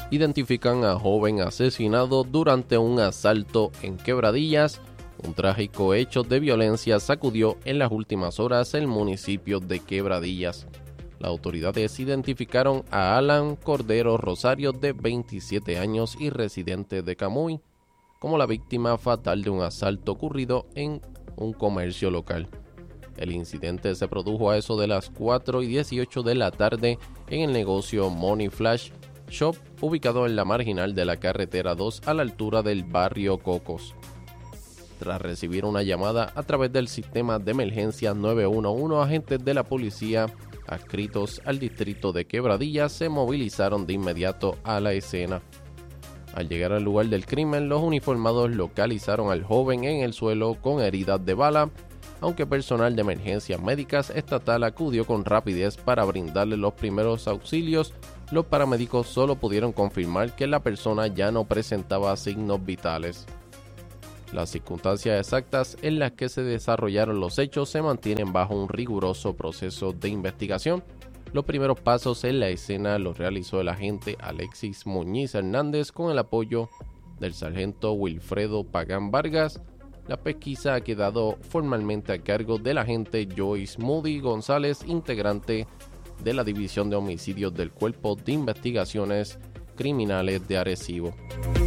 identifican a joven asesinado durante un asalto en Quebradillas. Un trágico hecho de violencia sacudió en las últimas horas el municipio de Quebradillas. Las autoridades identificaron a Alan Cordero Rosario, de 27 años y residente de Camuy, como la víctima fatal de un asalto ocurrido en un comercio local. El incidente se produjo a eso de las 4:18 de la tarde en el negocio Money Flash Shop, ubicado en la marginal de la carretera 2 a la altura del barrio Cocos. Tras recibir una llamada a través del sistema de emergencia 911, agentes de la policía adscritos al distrito de Quebradillas se movilizaron de inmediato a la escena. Al llegar al lugar del crimen, los uniformados localizaron al joven en el suelo con heridas de bala. Aunque personal de emergencias médicas estatal acudió con rapidez para brindarle los primeros auxilios, los paramédicos solo pudieron confirmar que la persona ya no presentaba signos vitales. Las circunstancias exactas en las que se desarrollaron los hechos se mantienen bajo un riguroso proceso de investigación. Los primeros pasos en la escena los realizó el agente Alexis Muñiz Hernández con el apoyo del sargento Wilfredo Pagán Vargas. La pesquisa ha quedado formalmente a cargo del agente Joyce Moody González, integrante de la División de Homicidios del Cuerpo de Investigaciones Criminales de Arecibo.